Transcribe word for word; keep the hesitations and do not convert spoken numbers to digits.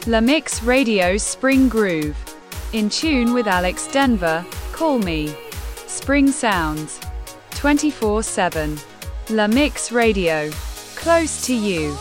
La Mix Radio's Spring Groove. In tune with Alex Denver, Call Me. Spring Sounds. twenty-four seven. La Mix Radio. Close to you.